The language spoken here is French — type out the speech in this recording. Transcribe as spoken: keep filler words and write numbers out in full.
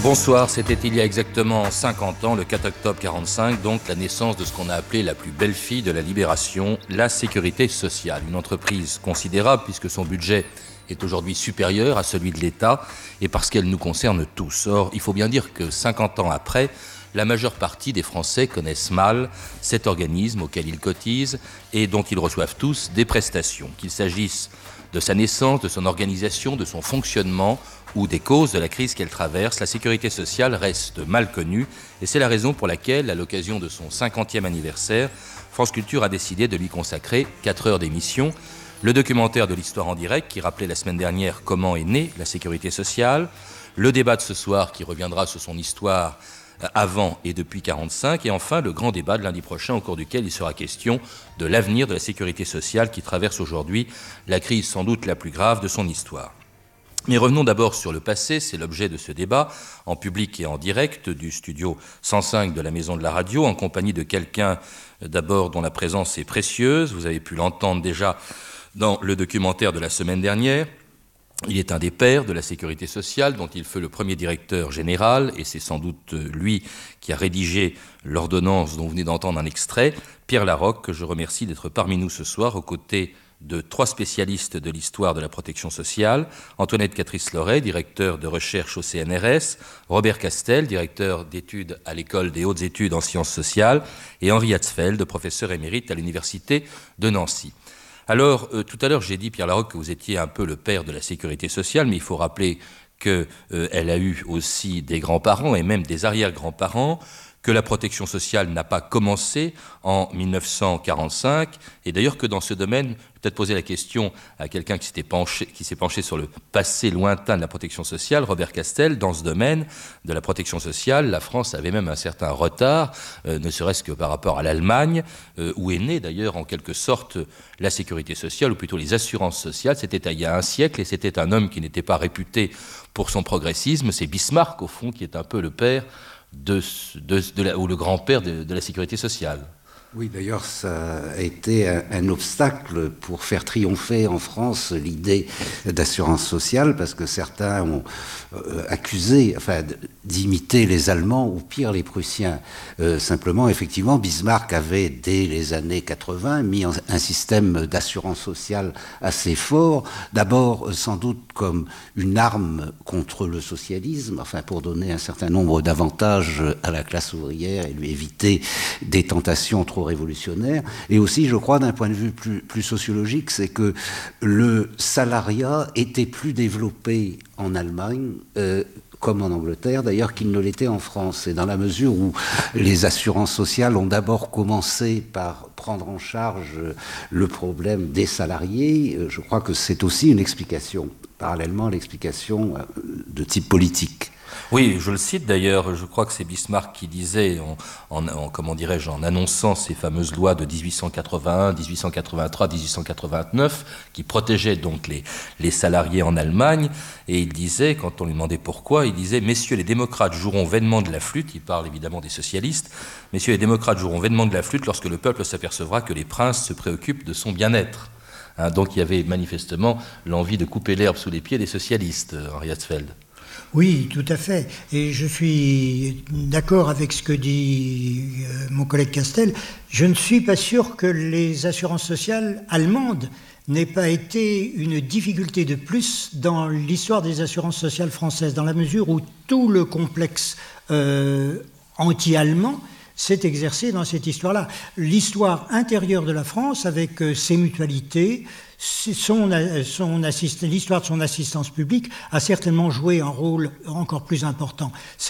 Bonsoir, c'était il y a exactement cinquante ans, le quatre octobre quarante-cinq, donc la naissance de ce qu'on a appelé la plus belle fille de la Libération, la Sécurité sociale. Une entreprise considérable puisque son budget est aujourd'hui supérieur à celui de l'État et parce qu'elle nous concerne tous. Or, il faut bien dire que cinquante ans après, la majeure partie des Français connaissent mal cet organisme auquel ils cotisent et dont ils reçoivent tous des prestations. Qu'il s'agisse de sa naissance, de son organisation, de son fonctionnement ou des causes de la crise qu'elle traverse, la sécurité sociale reste mal connue et c'est la raison pour laquelle, à l'occasion de son cinquantième anniversaire, France Culture a décidé de lui consacrer quatre heures d'émission. Le documentaire de l'histoire en direct qui rappelait la semaine dernière comment est née la sécurité sociale, le débat de ce soir qui reviendra sur son histoire avant et depuis quarante-cinq, et enfin le grand débat de lundi prochain au cours duquel il sera question de l'avenir de la sécurité sociale qui traverse aujourd'hui la crise sans doute la plus grave de son histoire. Mais revenons d'abord sur le passé, c'est l'objet de ce débat, en public et en direct, du studio cent cinq de la Maison de la Radio, en compagnie de quelqu'un d'abord dont la présence est précieuse, vous avez pu l'entendre déjà dans le documentaire de la semaine dernière. Il est un des pères de la sécurité sociale dont il fut le premier directeur général et c'est sans doute lui qui a rédigé l'ordonnance dont vous venez d'entendre un extrait, Pierre Laroque, que je remercie d'être parmi nous ce soir aux côtés de trois spécialistes de l'histoire de la protection sociale, Antoinette Catrice-Loret, directeur de recherche au C N R S, Robert Castel, directeur d'études à l'École des hautes études en sciences sociales, et Henri Hatzfeld, professeur émérite à l'Université de Nancy. Alors, euh, tout à l'heure, j'ai dit, Pierre Laroque, que vous étiez un peu le père de la sécurité sociale, mais il faut rappeler qu'elle euh, a eu aussi des grands-parents et même des arrière-grands-parents, que la protection sociale n'a pas commencé en mille neuf cent quarante-cinq, et d'ailleurs que dans ce domaine, peut-être poser la question à quelqu'un qui s'était penché, qui s'est penché sur le passé lointain de la protection sociale, Robert Castel, dans ce domaine de la protection sociale, la France avait même un certain retard, euh, ne serait-ce que par rapport à l'Allemagne, euh, où est née d'ailleurs en quelque sorte la sécurité sociale, ou plutôt les assurances sociales. C'était il y a un siècle, et c'était un homme qui n'était pas réputé pour son progressisme, c'est Bismarck, au fond, qui est un peu le père De, de, de la, ou le grand-père de, de la sécurité sociale. Oui, d'ailleurs, ça a été un, un obstacle pour faire triompher en France l'idée d'assurance sociale, parce que certains ont euh, accusé, enfin, d'imiter les Allemands ou pire les Prussiens. Euh, simplement, effectivement, Bismarck avait, dès les années quatre-vingts, mis en, un système d'assurance sociale assez fort, d'abord sans doute comme une arme contre le socialisme, enfin, pour donner un certain nombre d'avantages à la classe ouvrière et lui éviter des tentations trop révolutionnaire, et aussi, je crois, d'un point de vue plus, plus sociologique, c'est que le salariat était plus développé en Allemagne, euh, comme en Angleterre, d'ailleurs, qu'il ne l'était en France. Et dans la mesure où les assurances sociales ont d'abord commencé par prendre en charge le problème des salariés, je crois que c'est aussi une explication, parallèlement à l'explication de type politique. Oui, je le cite d'ailleurs, je crois que c'est Bismarck qui disait, en, en, en, comment dirais-je, en annonçant ces fameuses lois de dix-huit cent quatre-vingt-un, dix-huit cent quatre-vingt-trois, dix-huit cent quatre-vingt-neuf, qui protégeaient donc les, les salariés en Allemagne, et il disait, quand on lui demandait pourquoi, il disait « Messieurs les démocrates joueront vainement de la flûte », il parle évidemment des socialistes, « Messieurs les démocrates joueront vainement de la flûte lorsque le peuple s'apercevra que les princes se préoccupent de son bien-être ». Hein, donc il y avait manifestement l'envie de couper l'herbe sous les pieds des socialistes, Henri Hatzfeld. Oui, tout à fait. Et je suis d'accord avec ce que dit euh, mon collègue Castel. Je ne suis pas sûr que les assurances sociales allemandes n'aient pas été une difficulté de plus dans l'histoire des assurances sociales françaises, dans la mesure où tout le complexe euh, anti-allemand s'est exercé dans cette histoire-là. L'histoire intérieure de la France, avec euh, ses mutualités, Son, son assist, l'histoire de son assistance publique a certainement joué un rôle encore plus important.